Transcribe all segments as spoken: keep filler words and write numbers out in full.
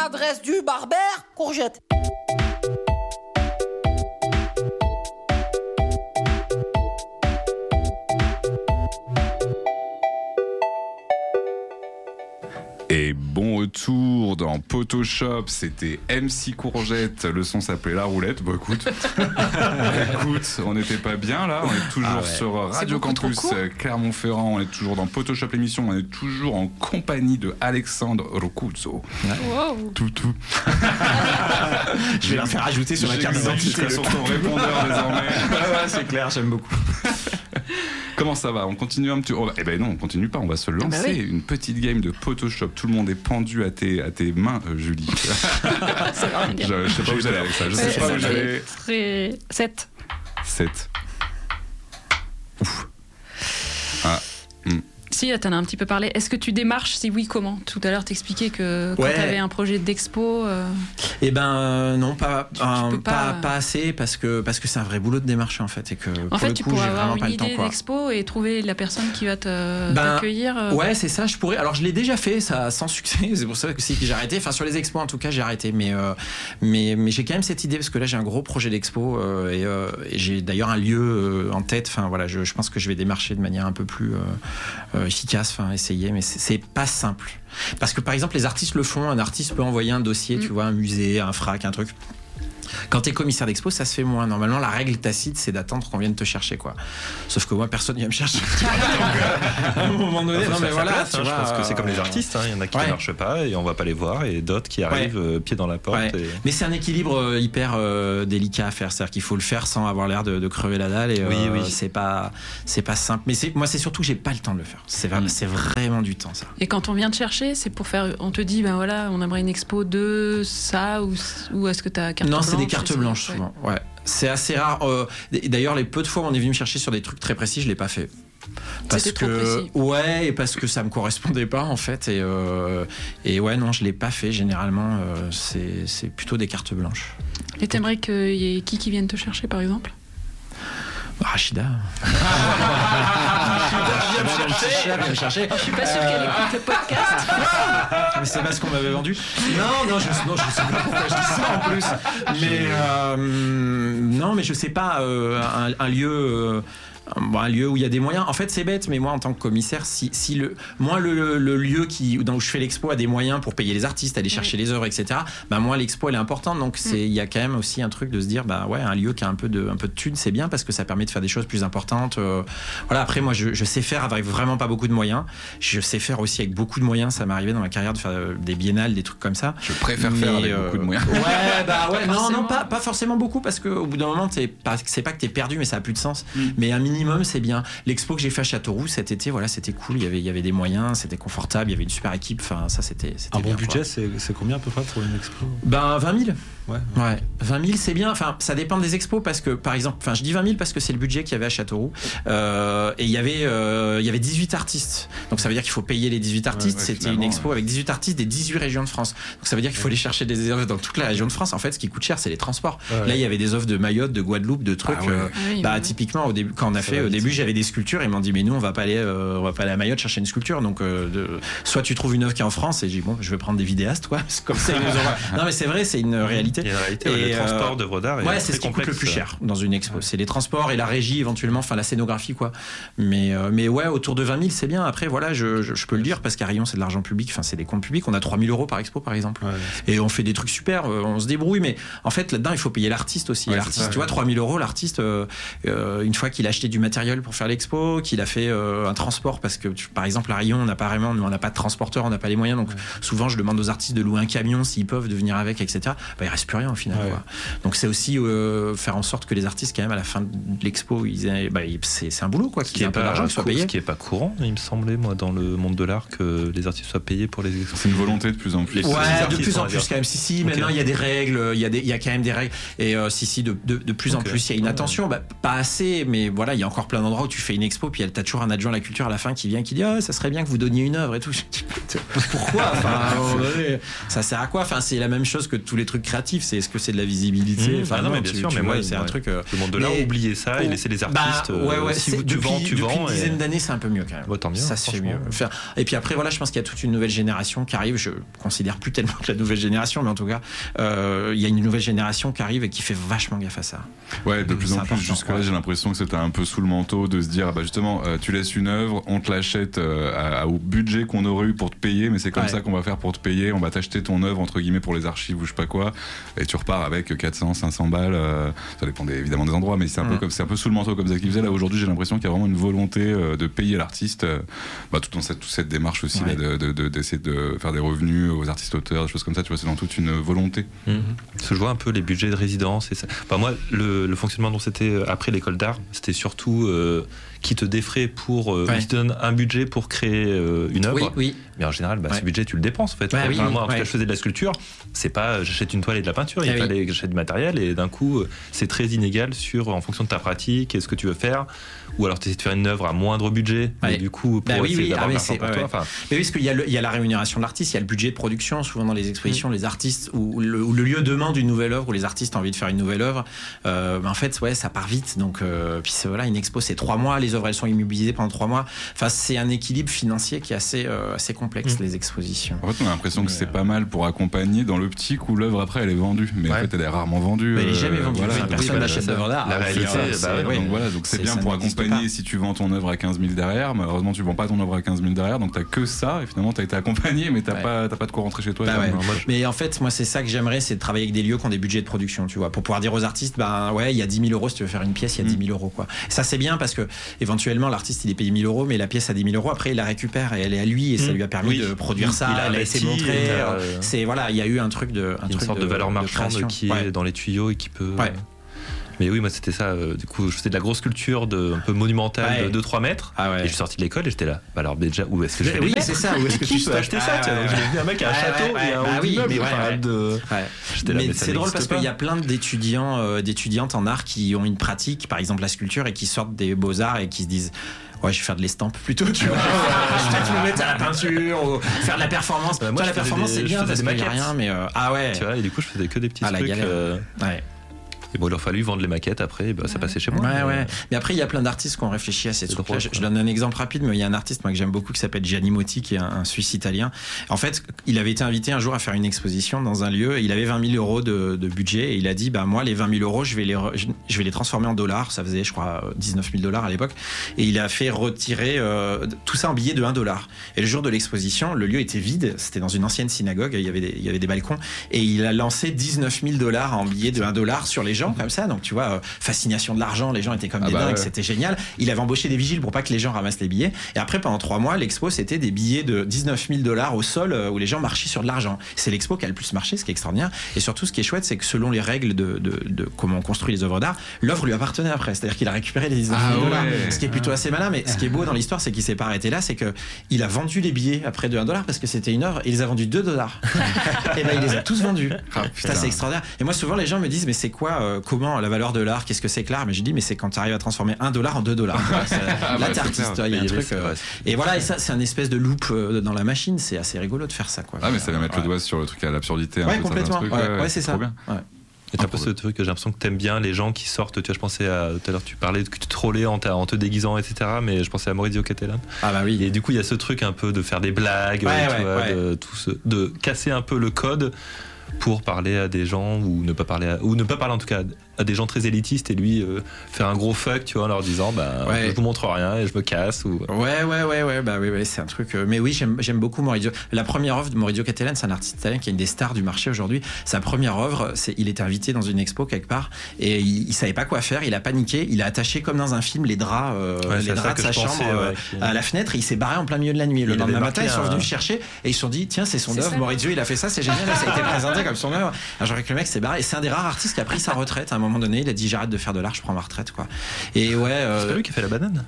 l'adresse du barbère, courgette. Et bon retour dans Potoshop, c'était M C Courgette, le son s'appelait La Roulette. Bon écoute, écoute, on n'était pas bien là, on est toujours ah ouais. sur Radio Campus Clermont-Ferrand, on est toujours dans Potoshop l'émission, on est toujours en compagnie de Alexandre Rocuzzo. Wow. Tout tout. Je vais la faire ajouter sur ma carte d'identité sur ton répondeur désormais. Ouais, ouais, c'est clair, j'aime beaucoup. Comment ça va ? On continue un petit... Oh, eh ben non, on continue pas, on va se lancer. Bah oui. Une petite game de Potoshop. Tout le monde est pendu à tes, à tes mains, euh, Julie. Ça va rien dire. Je, je sais pas où j'allais avec ça. Je ouais, sais pas où j'allais. Très... sept. sept. Ouf. Ah. Hmm. Si, t'en as un petit peu parlé. Est-ce que tu démarches ? Si oui, comment ? Tout à l'heure, t'expliquais que quand ouais. t'avais un projet d'expo... Euh... Eh ben euh, non, pas, euh, pas, pas... pas assez, parce que, parce que c'est un vrai boulot de démarcher en fait. Et que, en pour fait, le tu coup, pourrais j'ai avoir une idée temps, d'expo et trouver la personne qui va te, ben, t'accueillir. Euh... Ouais, c'est ça, je pourrais. Alors, je l'ai déjà fait, ça sans succès, c'est pour ça que, c'est que j'ai arrêté. Enfin, sur les expos, en tout cas, j'ai arrêté. Mais, euh, mais, mais j'ai quand même cette idée, parce que là, j'ai un gros projet d'expo euh, et, euh, et j'ai d'ailleurs un lieu euh, en tête. Enfin, voilà, je, je pense que je vais démarcher de manière un peu plus euh, euh, efficace, enfin, essayer, mais c'est, c'est pas simple. Parce que, par exemple, les artistes le font. Un artiste peut envoyer un dossier, mmh. tu vois, un musée, un frac, un truc. Quand t'es commissaire d'expo, ça se fait moins. Normalement, la règle tacite, c'est d'attendre qu'on vienne te chercher, quoi. Sauf que moi, personne vient me chercher. Donc, à un moment donné, non, mais voilà. Place, hein, vois, je pense que c'est comme les artistes. Il hein. y en a qui ouais. ne marchent pas et on va pas les voir, et d'autres qui arrivent ouais. euh, pied dans la porte. Ouais. Et... Mais c'est un équilibre euh, hyper euh, délicat à faire. C'est-à-dire qu'il faut le faire sans avoir l'air de, de crever la dalle. Et euh, oui, oui. c'est pas, c'est pas simple. Mais c'est, moi, c'est surtout que j'ai pas le temps de le faire. C'est, mmh. c'est vraiment du temps, ça. Et quand on vient te chercher, c'est pour faire. On te dit, ben voilà, on aimerait une expo de ça, ou, ou est-ce que t'as carte non, blanche? C'est des cartes blanches souvent. Ouais, c'est assez rare. Euh, d'ailleurs, les peu de fois où on est venu me chercher sur des trucs très précis, je l'ai pas fait. Parce C'était que trop précis. Ouais, et parce que ça me correspondait pas en fait. Et, euh, et ouais, non, je l'ai pas fait. Généralement, euh, c'est, c'est plutôt des cartes blanches. Et t'aimerais qu'il y ait qui qui vienne te chercher, par exemple? Rachida. Rachida vient me chercher. Je suis pas sûre qu'elle écoute le podcast. Mais c'est pas ce qu'on m'avait vendu. Non, non, je, non, je sais pas pourquoi je dis ça en plus. Mais euh, non, mais je sais pas euh, un, un lieu. Euh, Bon, un lieu où il y a des moyens. En fait, c'est bête, mais moi, en tant que commissaire, si, si le, moi, le, le, le lieu qui, où je fais l'expo a des moyens pour payer les artistes, aller chercher oui. les œuvres, et cetera, bah, moi, l'expo, elle est importante. Donc, il mm. y a quand même aussi un truc de se dire, bah, ouais, un lieu qui a un peu de, un peu de thunes, c'est bien parce que ça permet de faire des choses plus importantes. Euh, voilà, après, moi, je, je sais faire avec vraiment pas beaucoup de moyens. Je sais faire aussi avec beaucoup de moyens. Ça m'est arrivé dans ma carrière de faire des biennales, des trucs comme ça. Je préfère mais, faire avec euh, beaucoup de moyens. Ouais, bah, ouais, non, non, pas, pas forcément beaucoup parce qu'au bout d'un moment, t'es pas, c'est pas que t'es perdu, mais ça a plus de sens. Mm. Mais un minimum, c'est bien. L'expo que j'ai fait à Châteauroux cet été, voilà, c'était cool. Il y avait, il y avait des moyens, c'était confortable, il y avait une super équipe. Enfin, ça, c'était, c'était un bon bien, budget, c'est, c'est combien à peu près pour une expo? Ben, vingt mille. Ouais, ouais. ouais. vingt mille, c'est bien. Enfin, ça dépend des expos parce que, par exemple, enfin, je dis vingt mille parce que c'est le budget qu'il y avait à Châteauroux. Euh, et il y avait, euh, il y avait dix-huit artistes. Donc, ça veut dire qu'il faut payer les dix-huit artistes. Ouais, ouais, c'était une expo ouais. avec dix-huit artistes des dix-huit régions de France. Donc, ça veut dire qu'il faut aller chercher des œuvres dans toute la région de France. En fait, ce qui coûte cher, c'est les transports. Ouais, ouais. Là, il y avait des œuvres de Mayotte, de Guadeloupe, de trucs. Ah ouais. euh, oui, bah, oui. Typiquement, au début, quand on a ça fait, au début, j'avais des sculptures. Ils m'ont dit, mais nous, on va pas aller, euh, on va pas aller à Mayotte chercher une sculpture. Donc, euh, de, soit tu trouves une œuvre qui est en France et j'ai dit, bon, je vais prendre des vidéastes, quoi. Comme ça, ils nous envoient. Non, mais c'est vrai, c'est une réalité. Il y a une réalité. Et, le transport d'œuvres d'art est ouais, c'est très ce qui complexe. coûte le plus cher dans une expo. Ouais. C'est les transports et la régie éventuellement, enfin la scénographie, quoi. Mais, euh, mais ouais, autour de vingt mille, c'est bien. Après, voilà, je, je, je peux le dire parce qu'à Rion, c'est de l'argent public. Enfin, c'est des comptes publics. On a trois mille euros par expo, par exemple. Ouais, et on fait des trucs super. Euh, on se débrouille. Mais en fait, là-dedans, il faut payer l'artiste aussi. Ouais, l'artiste, ça, tu ouais. vois, trois mille euros, l'artiste, euh, euh, une fois qu'il a acheté du matériel pour faire l'expo, qu'il a fait euh, un transport, parce que, tu, par exemple, à Rion, on n'a pas vraiment, on n'a pas de transporteur, on n'a pas les moyens. Donc, ouais. souvent, je demande aux artistes de louer un camion s'ils peuvent, de venir avec, et cetera. Bah, il reste plus rien au final. Ouais. Quoi. Donc, c'est aussi euh, faire en sorte que les artistes, quand même, à la fin de l'expo, ils aient, bah, c'est, c'est un boulot, quoi, qu'ils aient un peu d'argent, qu'ils soient payés. Ce qui n'est pas courant, il me semblait, moi, dans le monde de l'art, que les artistes soient payés pour les expos. C'est une volonté de plus en plus. Ouais, de plus en plus, quand même. Si, si, okay. Maintenant, il y a des règles, il y a, des, il y a quand même des règles. Et euh, si, si, de, de, de plus okay. en plus, il y a une okay. attention. Bah, pas assez, mais voilà, il y a encore plein d'endroits où tu fais une expo, puis t'as toujours un adjoint à la culture à la fin qui vient, qui dit ah, ça serait bien que vous donniez une œuvre et tout. Je dis, pourquoi enfin, ça sert à quoi enfin, c'est la même chose que tous les trucs créatifs. C'est est-ce que c'est de la visibilité mmh, enfin, ah non, non, mais bien tu, sûr, tu mais vois, moi, c'est ouais. un truc. Euh, le monde de l'art oublier ça et laisser les artistes. Bah, ouais, ouais, si vous, tu depuis, vends, tu depuis vends. Depuis une dizaine et... d'années, c'est un peu mieux quand même. Bah, tant mieux, ça se fait mieux. Enfin, et puis après, voilà, je pense qu'il y a toute une nouvelle génération qui arrive. Je considère plus tellement que la nouvelle génération, mais en tout cas, euh, il y a une nouvelle génération qui arrive et qui fait vachement gaffe à ça. Ouais, de plus en plus. Jusque-là, j'ai l'impression que c'était un peu sous le manteau de se dire, bah justement, euh, tu laisses une œuvre, on te l'achète euh, à, à, au budget qu'on aurait eu pour te payer, mais c'est comme ouais. ça qu'on va faire pour te payer. On va t'acheter ton œuvre entre guillemets pour les archives ou je sais pas quoi, et tu repars avec quatre cents, cinq cents balles. Euh, ça dépend des, évidemment des endroits, mais c'est un mmh. peu comme c'est un peu sous le manteau comme ça qu'ils faisaient. Là aujourd'hui, j'ai l'impression qu'il y a vraiment une volonté euh, de payer l'artiste, euh, bah, tout dans cette, toute cette démarche aussi ouais. là, de, de, de, d'essayer de faire des revenus aux artistes auteurs, des choses comme ça. Tu vois, c'est dans toute une volonté. Mmh. Se joue un peu les budgets de résidence et ça. Enfin, moi, le, le fonctionnement dont c'était après l'école d'art, c'était surtout euh, qui te défraie pour, euh, ouais. qui te donne un budget pour créer euh, une œuvre. Oui, oui. Mais en général, bah, ouais. ce budget, tu le dépenses en fait. Ouais, enfin, oui, moi, oui, en tout ouais. cas, je faisais de la sculpture. C'est pas, j'achète une toile et de la peinture. Il ah, fallait oui. que j'achète du matériel et d'un coup, c'est très inégal sur en fonction de ta pratique et ce que tu veux faire. Ou alors tu essaies de faire une œuvre à moindre budget. Ouais. Et du coup, pour bah, oui, essayer oui, d'avoir ah, l'argent c'est, pour ouais, toi. Ouais. Enfin, mais oui, parce qu'il y a, le, il y a la rémunération de l'artiste, il y a le budget de production. Souvent dans les expositions, mmh. les artistes ou le, ou le lieu demande une nouvelle œuvre, ou les artistes ont envie de faire une nouvelle œuvre. Euh, bah, en fait, ouais, ça part vite. Donc, euh, puis c'est, voilà, une expo, c'est trois mois. Les œuvres, elles sont immobilisées pendant trois mois. Enfin, c'est un équilibre financier qui est assez, euh, assez complexe, mmh. les expositions. En fait, on a l'impression mais que c'est euh... pas mal pour accompagner dans l'optique où l'œuvre après elle est vendue, mais ouais. en fait elle est rarement vendue. Mais elle est jamais vendue. Euh, voilà. Personne n'achète d'œuvre d'art. La réalité, bah, ouais, donc voilà, donc c'est, c'est bien pour accompagner si tu vends ton œuvre à quinze mille derrière. Malheureusement, tu vends pas ton œuvre à quinze mille derrière, donc t'as que ça et finalement t'as été accompagné, mais t'as ouais. pas, t'as pas de quoi rentrer chez toi. Bah ouais. moi, je... Mais en fait, moi c'est ça que j'aimerais, c'est de travailler avec des lieux qui ont des budgets de production, tu vois, pour pouvoir dire aux artistes, bah ouais, il y a dix mille euros si tu veux faire une pièce, il y a dix mille euros quoi. Ça c'est bien parce que éventuellement l'artiste il est payé mille euros, mais la pièce à dix mille euros, après il la récupère et elle est à lui et ça lui a permis oui. de produire ça. Il a, elle a été montrée. Euh... C'est voilà, il y a eu un truc de, un une truc sorte de, de valeur marchande qui ouais. est dans les tuyaux et qui peut. Ouais. Mais oui, moi c'était ça. Euh, du coup, je faisais de la grosse sculpture de, un peu monumentale ouais. de deux trois mètres. Ah ouais. Et je suis sorti de l'école et j'étais là. Bah alors déjà, où est-ce que je vais oui, les c'est ça. Où est-ce que tu peux acheter ça? Tiens, donc j'ai vu un mec à un château et un haut d'immeuble. Mais c'est drôle parce qu'il y a plein d'étudiants, euh, d'étudiantes en art qui ont une pratique, par exemple la sculpture, et qui sortent des beaux-arts et qui se disent. Ouais, je vais faire de l'estampe plutôt, tu vois. Je vais me mettre à la peinture ou faire de la performance. Bah, moi, toi, la performance, des, c'est bien parce qu'il n'y a rien, mais euh, ah ouais. Tu vois, et du coup, je faisais que des petits ah, trucs. Euh... Ouais. Et bon, il leur fallu vendre les maquettes après, bah, ça passait chez moi. Ouais, mais... ouais. Mais après, il y a plein d'artistes qui ont réfléchi à ces trucs-là. Je, je donne un exemple rapide, mais il y a un artiste moi, que j'aime beaucoup qui s'appelle Gianni Motti, qui est un, un Suisse italien. En fait, il avait été invité un jour à faire une exposition dans un lieu. Et il avait vingt mille euros de, de budget et il a dit, bah, moi, les vingt mille euros, je vais les, je, je vais les transformer en dollars. Ça faisait, je crois, dix-neuf mille dollars à l'époque. Et il a fait retirer euh, tout ça en billets de un dollar. Et le jour de l'exposition, le lieu était vide. C'était dans une ancienne synagogue. Il y avait des, il y avait des balcons. Et il a lancé dix-neuf mille dollars en billets de un dollar sur les gens, comme ça. Donc, tu vois, Euh, fascination de l'argent, les gens étaient comme ah des bah dingues, ouais. C'était génial. Il avait embauché des vigiles pour pas que les gens ramassent les billets. Et après, pendant trois mois, l'expo, c'était des billets de dix-neuf mille dollars au sol euh, où les gens marchaient sur de l'argent. C'est l'expo qui a le plus marché, ce qui est extraordinaire. Et surtout, ce qui est chouette, c'est que selon les règles de, de, de comment on construit les œuvres d'art, l'œuvre lui appartenait après. C'est-à-dire qu'il a récupéré les dix-neuf mille dollars. Ouais. Ce qui est plutôt assez malin, mais ce qui est beau dans l'histoire, c'est qu'il s'est pas arrêté là, c'est que il a vendu les billets après de un dollar parce que c'était une œuvre et il les a vendus deux dollars. Et ben, il les a tous vendus. Ah, ça, c'est extraordinaire. Et moi, souvent, les gens me disent, mais c'est quoi, euh, comment la valeur de l'art, qu'est-ce que c'est que l'art? Mais je dis, mais c'est quand tu arrives à transformer un dollar en deux dollars. Là, bah, t'es artiste, il y a un truc. Euh, et voilà, et ça, c'est un espèce de loop euh, dans la machine. C'est assez rigolo de faire ça, quoi. Ah, mais ça vient mettre ouais. le doigt sur le truc à l'absurdité. Ouais, un peu, complètement. Truc, ouais, ouais, ouais, c'est ça. Bien. Ouais. Et t'as un peu ce truc que j'ai l'impression que t'aimes bien les gens qui sortent. Tu vois, je pensais à tout à l'heure, tu parlais que tu trollais en, en te déguisant, et cetera. Mais je pensais à Maurizio Cattelan. Ah bah oui. Et du coup, il y a ce truc un peu de faire des blagues, ouais, tu ouais, vois, ouais. De, tout ce, de casser un peu le code pour parler à des gens ou ne pas parler à, ou ne pas parler en tout cas à des gens très élitistes et lui euh, faire un gros fuck, tu vois, en leur disant bah ouais. je vous montre rien et je me casse ou ouais ouais ouais ouais bah oui, oui c'est un truc euh, mais oui j'aime j'aime beaucoup Maurizio. La première œuvre de Maurizio Cattelan, c'est un artiste italien qui est une des stars du marché aujourd'hui. Sa première œuvre, c'est il était invité dans une expo quelque part et il, il savait pas quoi faire, il a paniqué, il a attaché comme dans un film les draps euh, ouais, les draps de sa chambre pensais, euh, ouais, à la fenêtre et il s'est barré en plein milieu de la nuit. Le lendemain matin ils sont venus un... chercher et ils se sont dit tiens c'est son c'est œuvre ça. Maurizio il a fait ça, c'est génial, ça a été présenté comme son œuvre. Alors que le mec s'est barré et c'est un des rares artistes qui a pris sa retraite à un moment donné. Il a dit j'arrête de faire de l'art, je prends ma retraite quoi. Et ouais. Euh... C'est pas lui qui a fait la banane.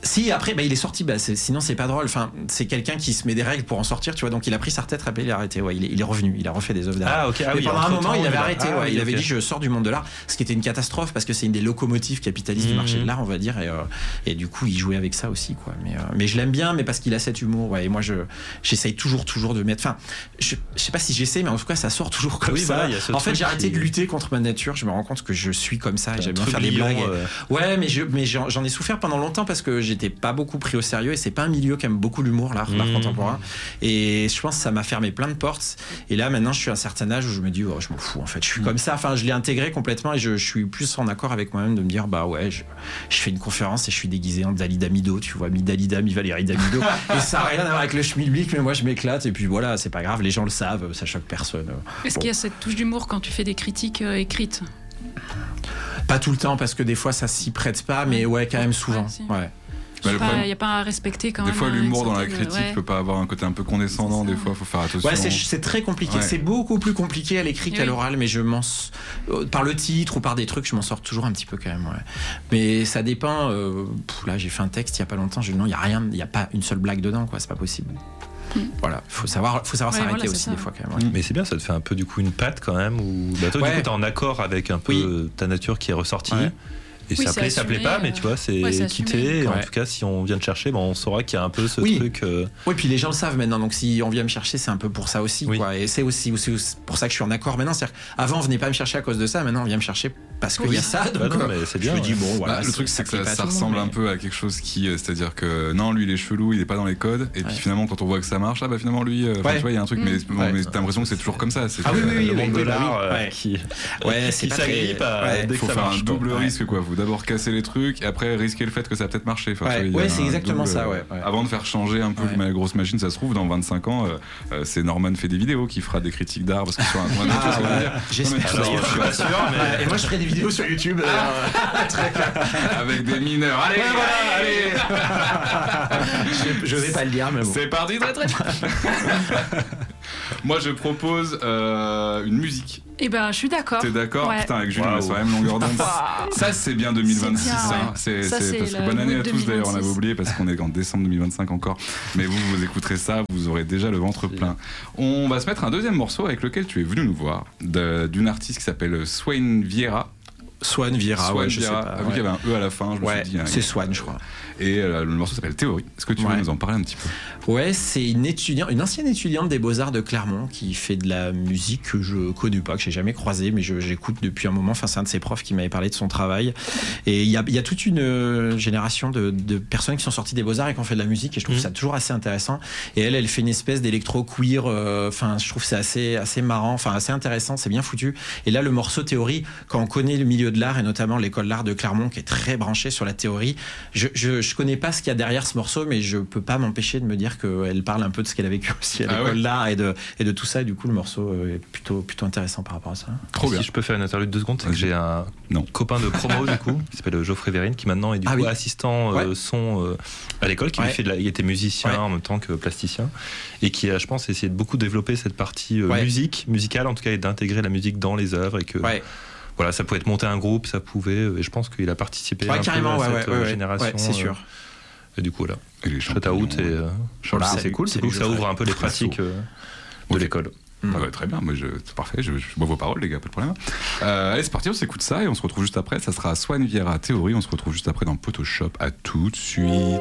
Si, après, bah, il est sorti, bah, c'est, sinon c'est pas drôle. Enfin, c'est quelqu'un qui se met des règles pour en sortir, tu vois. Donc il a pris sa retraite, après il a arrêté. Ouais, il, est, il est revenu, il a refait des œuvres d'art. Ah, ok. Ah, mais oui, pendant un moment, il avait il arrêté. Ah, ouais, oui, il avait okay. dit je sors du monde de l'art, ce qui était une catastrophe parce que c'est une des locomotives capitalistes mmh. du marché de l'art, on va dire. Et, euh, et du coup, il jouait avec ça aussi, quoi. Mais, euh, mais je l'aime bien, mais parce qu'il a cet humour. Ouais, et moi, je, j'essaye toujours, toujours de mettre. Enfin, je, je sais pas si j'essaie, mais en tout cas, ça sort toujours comme oui, ça. Voilà, en fait, j'ai arrêté qui... de lutter contre ma nature. Je me rends compte que je suis comme ça. Et j'aime bien faire des lion, blagues. Euh... Ouais, mais je, mais j'en, j'en ai souffert pendant longtemps parce que j'étais pas beaucoup pris au sérieux et c'est pas un milieu qui aime beaucoup l'humour, l'art, l'art mmh. contemporain. Et je pense que ça m'a fermé plein de portes. Et là, maintenant, je suis à un certain âge où je me dis, oh, je m'en fous, en fait. Je suis mmh. comme ça. Enfin, je l'ai intégré complètement et je, je suis plus en accord avec moi-même de me dire, bah ouais, je, je fais une conférence et je suis déguisé en Dalida Mido, tu vois, mi Dalida, mi Valérie Damido. Et ça n'a rien à voir avec le schmilblick, mais moi, je m'éclate. Et puis voilà, c'est pas grave, les gens le savent, ça choque personne. Est-ce bon. qu'il y a cette touche d'humour quand tu fais des critiques euh, écrites? Pas tout le temps, parce que des fois, ça s'y prête pas, mais ouais, quand même souvent. Ouais. Si. ouais. Il bah, n'y a pas à respecter quand des même. Des fois, l'humour dans la critique ouais. peut pas avoir un côté un peu condescendant. Des fois, il faut faire attention. Ouais, c'est, c'est très compliqué. Ouais. C'est beaucoup plus compliqué à l'écrit qu'à oui. l'oral, mais je m'en par le titre ou par des trucs, je m'en sors toujours un petit peu quand même. Ouais. Mais ça dépend. Euh... Pff, là, j'ai fait un texte il y a pas longtemps. Je... Non, il y a rien. Il y a pas une seule blague dedans, quoi. C'est pas possible. Mmh. Voilà, faut savoir, faut savoir ouais, s'arrêter voilà, aussi ça. Des fois quand même. Ouais. Mais c'est bien, ça te fait un peu du coup une patte quand même. Où bah, toi, ouais. du coup, t'es en accord avec un peu oui. ta nature qui est ressortie. Ouais. Et oui, ça plaît, ça plaît pas, mais tu vois, c'est, ouais, c'est quitté. Et en ouais. tout cas, si on vient te chercher, ben, on saura qu'il y a un peu ce oui. truc. Euh... Oui, puis les gens le savent maintenant. Donc si on vient me chercher, c'est un peu pour ça aussi. Oui. Quoi. Et c'est aussi, aussi pour ça que je suis en accord maintenant. C'est-à-dire, avant, on venait pas me chercher à cause de ça. Maintenant, on vient me chercher parce qu'il oui. y a ça. Donc, bah non, mais c'est bien. Je me dis, bon, voilà. Bah, le truc, c'est que ça, ça ressemble mais... un peu à quelque chose qui. C'est-à-dire que non, lui, il est chelou, il est pas dans les codes. Et puis finalement, quand on voit que ça marche, ah bah finalement, lui, tu vois, il y a un truc, mais t'as l'impression que c'est toujours comme ça. Ah oui, oui, le monde de l'art qui. Ouais, c'est pas très. Il faut faire un double risque, quoi. Faut d'abord casser les trucs et après risquer le fait que ça a peut-être marché. Enfin, ouais, ouais c'est exactement double, ça. Ouais, ouais. Avant de faire changer un peu ouais. la grosse machine, ça se trouve, dans vingt-cinq ans, euh, c'est Norman fait des vidéos qui fera des critiques d'art parce qu'ils sont un point de ah, ouais. J'espère. Alors, je suis pas sûr, mais... Et moi, je ferai des vidéos sur YouTube. Ah. Très clair. Avec des mineurs. Allez, ouais, voilà, allez. je, je vais pas le dire, mais bon. C'est parti, très très. Moi, je propose euh, une musique. Eh ben, je suis d'accord. T'es d'accord? Ouais. Putain, avec Jules, on est sur la même longueur d'onde. Ça, c'est bien deux mille vingt-six. C'est bien, hein. c'est, ça, c'est, c'est parce que bonne année à tous, d'ailleurs, on avait oublié parce qu'on est en décembre deux mille vingt-cinq encore. Mais vous, vous écouterez ça, vous aurez déjà le ventre plein. On va se mettre un deuxième morceau avec lequel tu es venu nous voir, de, d'une artiste qui s'appelle Swain Vieira. Swan Vieira, Swan ouais, je Vieira, sais pas. Ah, vu qu'il y avait un E à la fin, je me ouais, suis dit. Hein, c'est Swan, je crois. Et euh, le morceau s'appelle Théorie. Est-ce que tu veux ouais. nous en parler un petit peu? Ouais, c'est une étudiante, une ancienne étudiante des Beaux-Arts de Clermont qui fait de la musique que je connais pas, que j'ai jamais croisée, mais je, j'écoute depuis un moment. Enfin, c'est un de ses profs qui m'avait parlé de son travail. Et il y a, il y a toute une génération de, de personnes qui sont sorties des Beaux-Arts et qui ont fait de la musique, et je trouve mmh. ça toujours assez intéressant. Et elle, elle fait une espèce d'électro-queer. Enfin, euh, je trouve que c'est assez, assez marrant, enfin, assez intéressant, c'est bien foutu. Et là, le morceau Théorie, quand on connaît le milieu de l'art et notamment l'école d'art de Clermont qui est très branchée sur la théorie, je, je, je connais pas ce qu'il y a derrière ce morceau, mais je peux pas m'empêcher de me dire qu'elle parle un peu de ce qu'elle a vécu aussi à l'école ah ouais. d'art et de, et de tout ça, et du coup le morceau est plutôt, plutôt intéressant par rapport à ça. Trop si bien. Je peux faire une interlude de deux secondes, c'est que j'ai un non. copain de promo du coup, qui s'appelle Geoffrey Vérine, qui maintenant est du ah coup oui. assistant euh, ouais. son euh, à l'école, qui ouais. fait de la, il était musicien ouais. en même temps que plasticien, et qui a, je pense, essayé de beaucoup développer cette partie euh, ouais. musique, musicale en tout cas, et d'intégrer la musique dans les œuvres, et que ouais. voilà, ça pouvait être monter un groupe, ça pouvait, et je pense qu'il a participé ouais, un carrément, peu à ouais, cette ouais, ouais, génération. Ouais, c'est sûr. Et du coup, là, shout out et euh, voilà, c'est, c'est cool, c'est cool, ça ouvre un peu les pratiques euh, de okay. l'école. Mmh. Ah bah, très bien, moi je, c'est parfait, je, je bois vos paroles, les gars, pas de problème. Euh, allez, c'est parti, on s'écoute ça et on se retrouve juste après. Ça sera Swan Vieira Théorie, on se retrouve juste après dans Photoshop. À tout de suite.